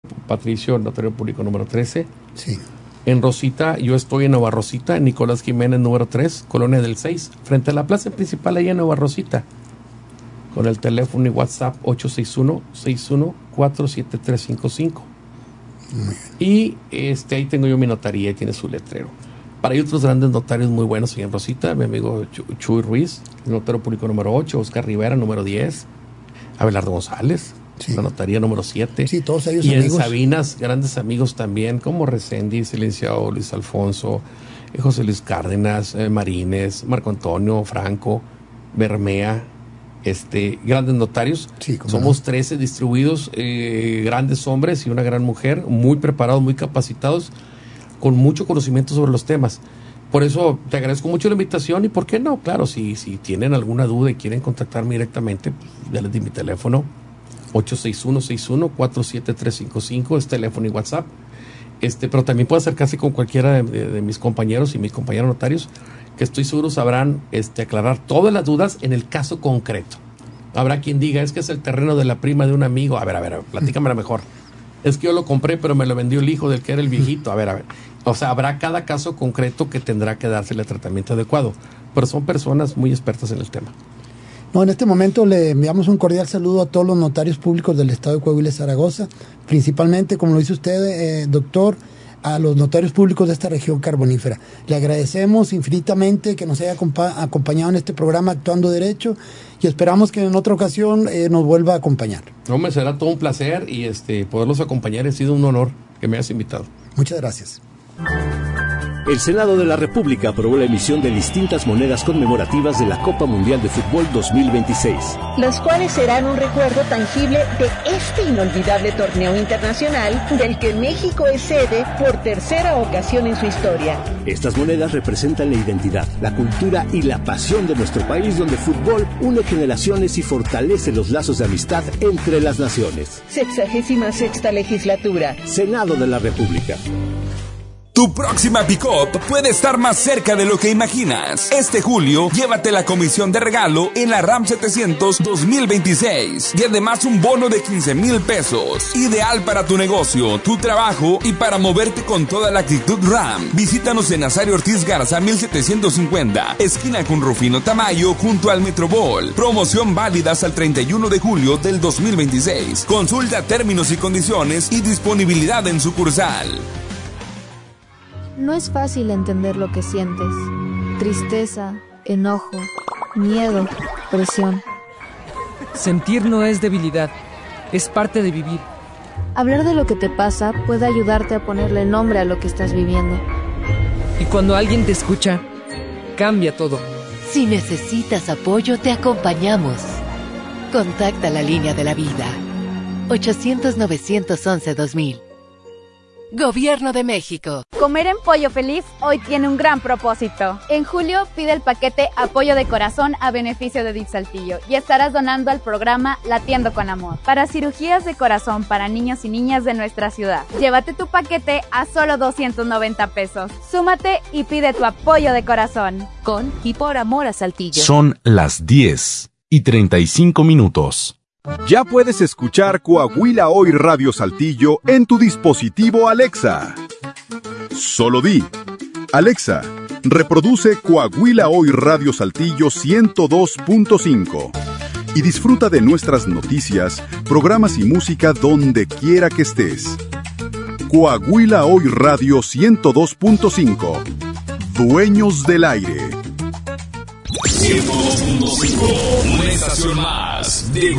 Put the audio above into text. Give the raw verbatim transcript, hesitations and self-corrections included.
Patricio, notario público número trece. Sí. En Rosita, yo estoy en Nueva Rosita, en Nicolás Jiménez número tres, Colonia del seis, frente a la plaza principal ahí en Nueva Rosita, con el teléfono y WhatsApp ocho seis uno, seis uno cuatro, siete tres cinco cinco. Y este, ahí tengo yo mi notaría y tiene su letrero. Para hay otros grandes notarios muy buenos ahí en Rosita, mi amigo Chuy Ruiz, el notario público número ocho, Oscar Rivera número diez, Abelardo González, sí. La notaría número siete. Sí, todos ellos y amigos. En Sabinas, grandes amigos también, como Reséndiz, silenciado Luis Alfonso, eh, José Luis Cárdenas, eh, Marínez, Marco Antonio, Franco, Bermea, este, grandes notarios. Sí, somos no. trece distribuidos, eh, grandes hombres y una gran mujer, muy preparados, muy capacitados, con mucho conocimiento sobre los temas. Por eso te agradezco mucho la invitación y por qué no, claro, si, si tienen alguna duda y quieren contactarme directamente, pues, ya les di mi teléfono, ocho seis uno, seis uno cuatro, siete tres cinco cinco, es teléfono y WhatsApp. Este, pero también puede acercarse con cualquiera de, de, de mis compañeros y mis compañeros notarios, que estoy seguro sabrán este, aclarar todas las dudas en el caso concreto. Habrá quien diga, es que es el terreno de la prima de un amigo. A ver, a ver, platícamela mejor. Es que yo lo compré, pero me lo vendió el hijo del que era el viejito. A ver, a ver. O sea, habrá cada caso concreto que tendrá que dársele el tratamiento adecuado. Pero son personas muy expertas en el tema. No, en este momento le enviamos un cordial saludo a todos los notarios públicos del estado de Coahuila y Zaragoza, principalmente, como lo dice usted, eh, doctor, a los notarios públicos de esta región carbonífera. Le agradecemos infinitamente que nos haya acompa- acompañado en este programa Actuando Derecho y esperamos que en otra ocasión eh, nos vuelva a acompañar. No, me será todo un placer y este poderlos acompañar. Ha sido un honor que me hayas invitado. Muchas gracias. El Senado de la República aprobó la emisión de distintas monedas conmemorativas de la Copa Mundial de Fútbol dos mil veintiséis. Los cuales serán un recuerdo tangible de este inolvidable torneo internacional del que México es sede por tercera ocasión en su historia. Estas monedas representan la identidad, la cultura y la pasión de nuestro país, donde el fútbol une generaciones y fortalece los lazos de amistad entre las naciones. Sexagésima sexta legislatura. Senado de la República. Tu próxima pick-up puede estar más cerca de lo que imaginas. Este julio, llévate la comisión de regalo en la RAM setecientos dos mil veintiséis y además un bono de quince mil pesos. Ideal para tu negocio, tu trabajo y para moverte con toda la actitud RAM. Visítanos en Nazario Ortiz Garza mil setecientos cincuenta, esquina con Rufino Tamayo, junto al Metrobol. Promoción válida hasta el treinta y uno de julio del dos mil veintiséis. Consulta términos y condiciones y disponibilidad en sucursal. No es fácil entender lo que sientes. Tristeza, enojo, miedo, presión. Sentir no es debilidad, es parte de vivir. Hablar de lo que te pasa puede ayudarte a ponerle nombre a lo que estás viviendo. Y cuando alguien te escucha, cambia todo. Si necesitas apoyo, te acompañamos. Contacta la línea de la vida. ochocientos, novecientos once, dos mil. Gobierno de México. Comer en Pollo Feliz hoy tiene un gran propósito. En julio pide el paquete Apoyo de Corazón a beneficio de D I F Saltillo y estarás donando al programa Latiendo con Amor para cirugías de corazón para niños y niñas de nuestra ciudad. Llévate tu paquete a solo doscientos noventa pesos. Súmate y pide tu apoyo de corazón. Con y por amor a Saltillo. Son las diez y treinta y cinco minutos. Ya puedes escuchar Coahuila Hoy Radio Saltillo en tu dispositivo Alexa. Solo di, Alexa, reproduce Coahuila Hoy Radio Saltillo ciento dos punto cinco y disfruta de nuestras noticias, programas y música donde quiera que estés. Coahuila Hoy Radio ciento dos punto cinco. Dueños del aire. ciento dos punto cinco, una estación más de